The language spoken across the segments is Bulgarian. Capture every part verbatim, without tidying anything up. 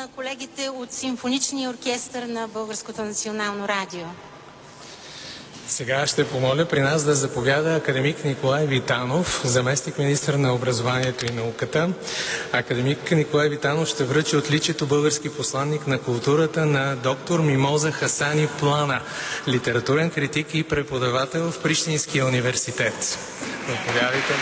на колегите от Симфоничния оркестър на Българското национално радио. Сега ще помоля при нас да заповяда академик Николай Витанов, заместник-министър на образованието и науката. Академик Николай Витанов ще връчи отличието български посланник на културата на доктор Мимоза Хасани Плана, литературен критик и преподавател в Прищинския университет. Заповядайте.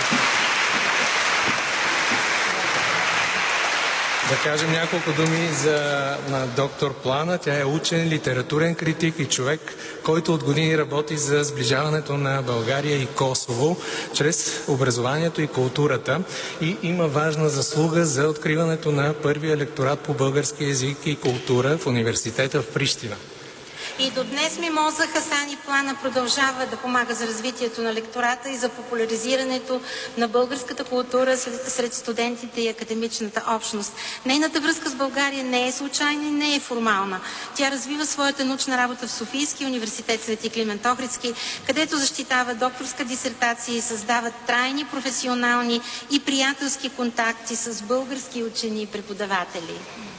Да кажем няколко думи за на доктор Плана. Тя е учен, литературен критик и човек, който от години работи за сближаването на България и Косово чрез образованието и културата и има важна заслуга за откриването на първия лекторат по български език и култура в университета в Прищина. И до днес Мимоза Хасани Плана продължава да помага за развитието на лектората и за популяризирането на българската култура сред студентите и академичната общност. Нейната връзка с България не е случайна и не е формална. Тя развива своята научна работа в Софийския университет Свети Климент Охридски, където защитава докторска дисертация и създава трайни професионални и приятелски контакти с български учени и преподаватели.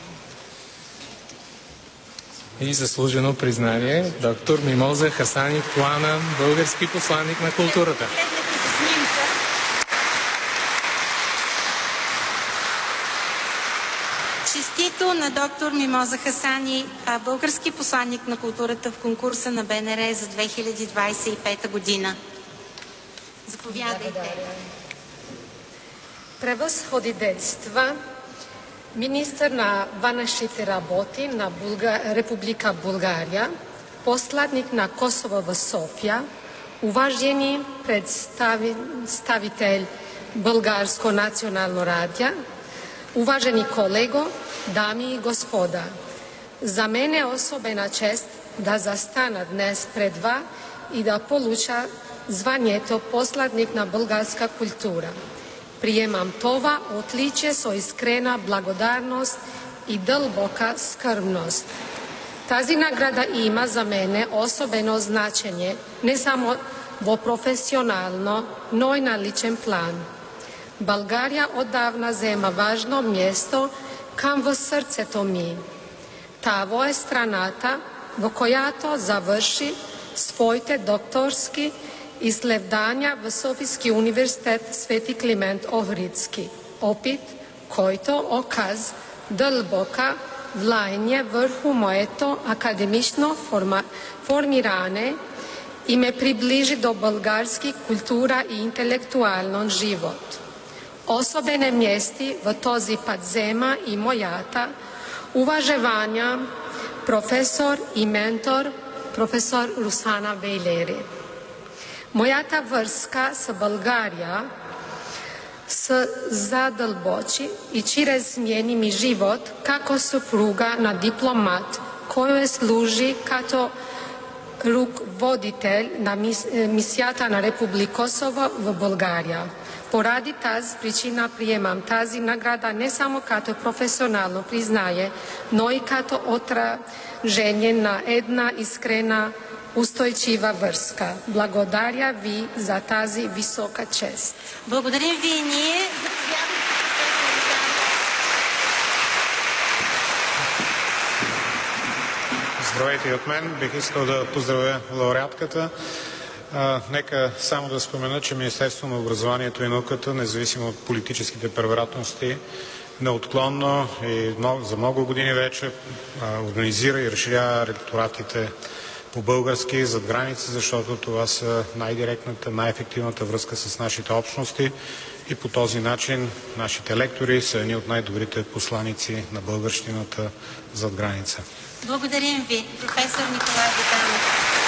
И заслужено признание доктор Мимоза Хасани Плана, български посланник на културата. Честито на доктор Мимоза Хасани, български посланник на културата в конкурса на Б Н Р за две хиляди двадесет и пета година. Заповядайте. Превъзходителства, министър на външните работи на Булга... Република България, посланник на Косово в София, уважени представител Българско национално радио, уважени колего, дами и господа. За мен е особена чест да застана днес пред вас и да получа званието посланник на българска култура. Приемам това отличие с искрена благодарност и дълбока скърбност. Тази награда има за мен особено значение не само в професионално, но и на личен план. България отдавна взема важно място към в сърцето ми. Това е страната, в която завърши своите докторски изследвания в Софийския университет Свети Климент Охридски. Опит, който оказа дълбока влияние върху моето академично форма... формиране и ме приближи до български култура и интелектуален живот. Особено място в този път взема и моята уважавания професор и ментор професор Русана Вейлери. Моята връзка с България се задълбочи и чрез смени ми живот като съпруга на дипломат, който служи като ръководител на мисията на Република Косово в България. Поради тази причина приемам тази награда не само като професионално признание, но и като отражение на една искрена устойчива връзка. Благодаря ви за тази висока чест. Благодарим ви и ние. Здравейте и от мен. Бих искал да поздравя лауреатката. А, нека само да спомена, че Министерството на образованието и науката, независимо от политическите превратности, неотклонно и много, за много години вече а, организира и разширява лекторатите по български зад граница, защото това са най-директната, най-ефективната връзка с нашите общности и по този начин нашите лектори са едни от най-добрите посланици на българщината зад граница. Благодарим ви, професор Николай Витанов.